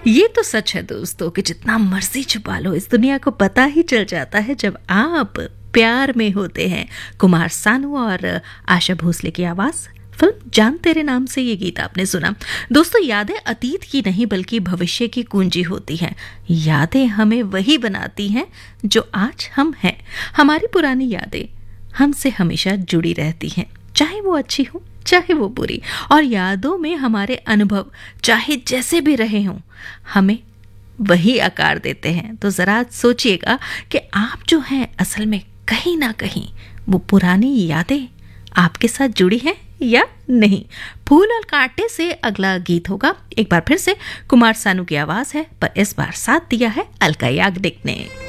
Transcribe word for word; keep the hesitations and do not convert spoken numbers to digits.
ये तो सच है दोस्तों कि जितना मर्जी छुपा लो इस दुनिया को पता ही चल जाता है जब आप प्यार में होते हैं। कुमार सानू और आशा भोसले की आवाज, फिल्म जान तेरे नाम से ये गीत आपने सुना। दोस्तों, यादें अतीत की नहीं बल्कि भविष्य की कुंजी होती हैं। यादें हमें वही बनाती हैं जो आज हम हैं। हमारी पुरानी यादें हमसे हमेशा जुड़ी रहती हैं, चाहे वो अच्छी हो चाहे वो बुरी। और यादों में हमारे अनुभव चाहे जैसे भी रहे हों, हमें वही आकार देते हैं। तो जरा सोचिएगा कि आप जो हैं असल में कहीं ना कहीं वो पुरानी यादें आपके साथ जुड़ी हैं या नहीं। फूल और कांटे से अगला गीत होगा। एक बार फिर से कुमार सानू की आवाज है, पर इस बार साथ दिया है अलका याग्निक ने।